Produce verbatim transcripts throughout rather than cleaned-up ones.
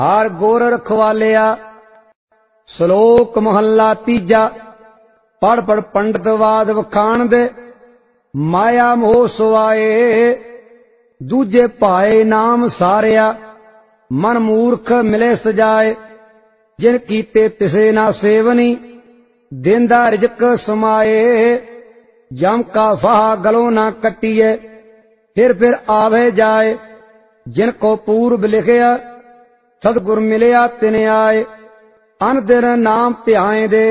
हार गोर रखवालिया। श्लोक महला तीजा। पढ़ पढ़ पंडित वाद वखाण दे, माया मोह सुआए। दूजे पाए नाम सारिया, मन मूर्ख मिले सजाए। जिन कीते तिसे ना सेवनी, देंदा रिजक समाए। जम का फाहा गलों ना कटिए, फिर फिर आवे जाए। जिनको पूर्व लिखिया, सतगुर मिलिया तिन आए। अन दिन नाम ध्याए दे,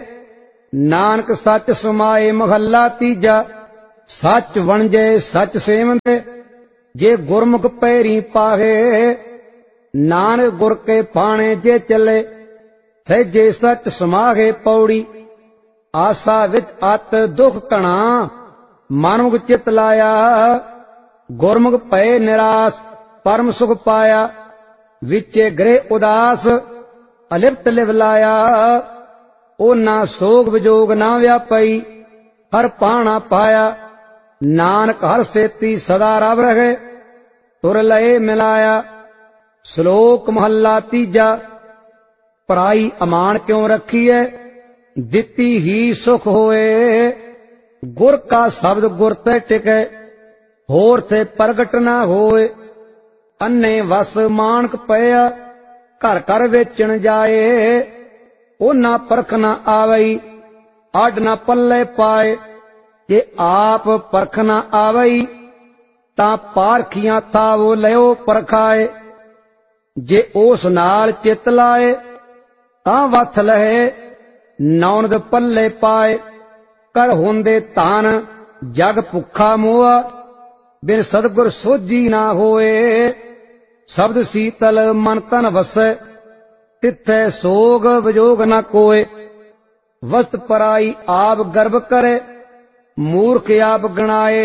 नानक सच समाए। महला तीजा। सच वणजे सच सेवंदे, जे गुरमुख पैरी पाहे। नानक गुर के पाणे जे चले, सहजे सच समाहे। पौड़ी आसा विच अत दुख कणा, मानुख चित लाया। गुरमुख पए निराश, परम सुख पाया। विचे गृह उदास, अलिप्त लिव लाया। ओना सोग विजोग ना व्यापई, हर पाणा पाया। नानक हर सेती सदा रब रहे, तुर लए मिलाया। श्लोक महला तीजा। पराई अमान क्यों रखी है, दिती ही सुख होए। गुर का शब्द गुर ते टिके, होर ते प्रगट ना होए। अन्ने वस मानक पया, घर घर वेचण जाए। ओना परख न आवई, आड न पल्ले पाए। जे आप परख न आवई, तां पारखियां थावो लियो परखाए। जे ओस नाल चित लाए, तां वथ लहे, नौनद पल्ले पाए। कर होंदे तान जग भुखा मोआ, बिन सतगुर सोझी ना होए। शब्द सीतल मन तन वसै, तिथै सोग विजोग न कोय। वस्त पराई आप गर्भ करे, मूर्ख आप गणाए।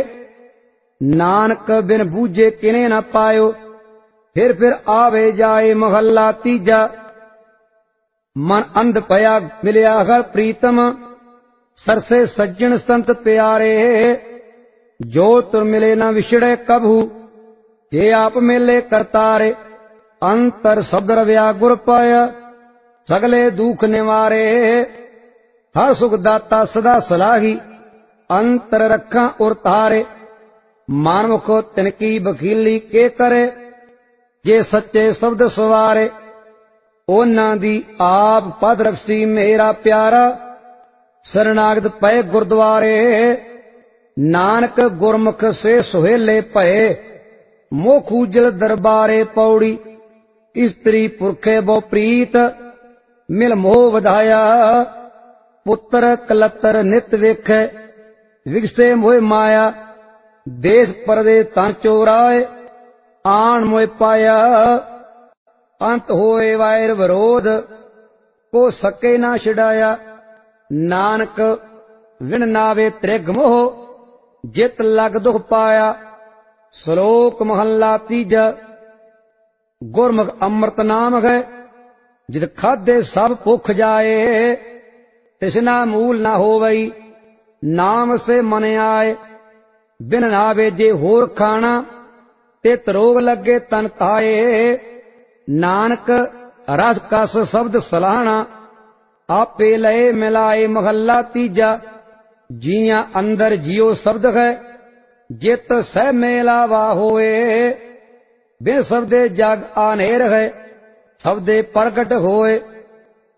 नानक बिन बूझे किने न पायो, फिर फिर आवे जाए। महला तीजा। मन अंध पया मिलिया हर प्रीतम, सरसे सज्जन संत प्यारे। जो तुर मिले न विछड़े कभू, जे आप मेले करतारे। अंतर शब्द रव्या गुर पाया, सगले दुख निवारे। हर सुख दाता सदा सलाही, अंतर रखा उर तारे। मानमुख तिनकी बखीली के करे, जे सच्चे शब्द सवारे। ओना दी आप पद रखसी मेरा प्यारा, शरणागत पए गुरद्वारे। नानक गुरमुख से सुहेले पए, मोह खूजल दरबारे। पौड़ी स्त्री पुरखे बो प्रीत, मिल मोह वधाया। पुत्र कलतर नित वेखे, विगसे मोह माया। देश परदेस तन चोराए, आन मोह पाया। अंत होए वायर विरोध, को सके ना छुड़ाया। नानक विण नावे त्रिग मोह, जित लग दुख पाया। श्लोक महला तीजा। गुरमुख अमृत नाम है, जित खादे सब भुख जाए। तिसना मूल ना होवई, नाम से मन आए। बिन नावे जे होर खाना, तित रोग लगे तन ताए। नानक रस कस शब्द सलाहना, आपे लए मिलाए। महला तीजा। जिया अंदर जियो शब्द है, जित सह मेलावा होए। बिन शब्दे जग आनेर है, शब्दे प्रगट होए।